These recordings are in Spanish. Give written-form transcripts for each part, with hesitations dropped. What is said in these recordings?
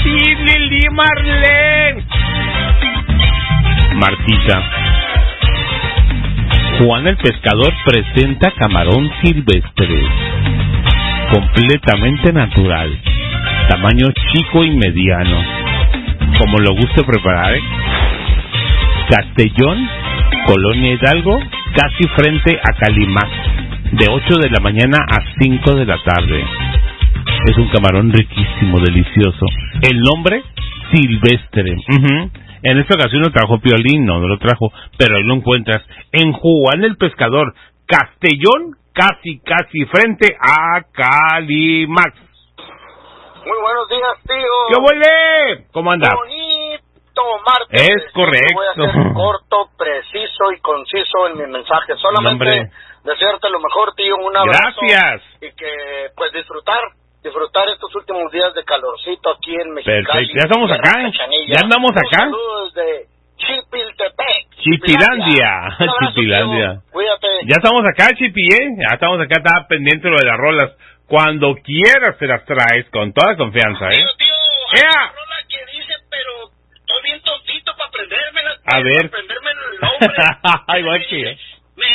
Sí, Lili Marlene. Martita. Juan el pescador presenta camarón silvestre, completamente natural, tamaño chico y mediano, como lo guste preparar. Castellón, Colonia Hidalgo, casi frente a Calimax, de 8 de la mañana a 5 de la tarde. Es un camarón riquísimo, delicioso. El nombre, silvestre. En esta ocasión lo trajo Piolín, no lo trajo, pero ahí lo encuentras en Juan el Pescador, Castellón, casi frente a Calimax. Muy buenos días, tío. ¿Qué huele? ¿Cómo anda? Bonito martes. Es correcto. Voy a ser corto, preciso y conciso en mi mensaje. Solamente desearte lo mejor, tío, un abrazo. Gracias. Y que, pues, disfrutar estos últimos días de calorcito aquí en Mexicali. Perfecto, ya estamos acá, ya andamos acá. Saludos de Chipiltepec. Chipilandia. Chipilandia. Cuídate. Ya estamos acá, Chipi, ya estamos acá, estaba pendiente lo de las rolas. Cuando quieras te las traes, con toda confianza, Tío, hay ¡Ea! una rola que dice, pero estoy bien tontito para aprendérmela. A ver. Para aprenderme el nombre. Igual que Me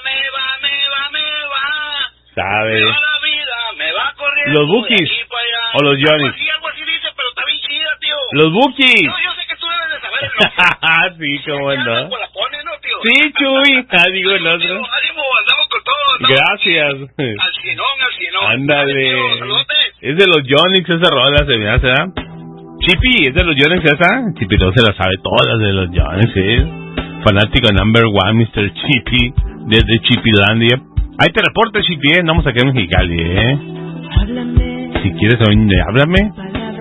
va. ¿Sabe? Me va la vida, me va corriendo. Los Bukis o los Johnny. Algo así dice, pero está bien chida, tío. Los Bukis. Yo sé que tú debes de saber el nombre. Sí, cómo no. La pone, ¿no, tío? Sí, Chuy. Digo el otro. Ánimo, andamos con todo. Gracias. Al cienón. Ándale. Saludotes. Es de los Yonix esa rola, se me hace, ¿verdad? Chipi, ¿es de los Yonix esa? Chipi no se la sabe todas de los Yonix, fanático number one, Mr. Chipi, desde Chipilandia. Ahí te reporto, Chipi, andamos acá en Mexicali, Si quieres, háblame.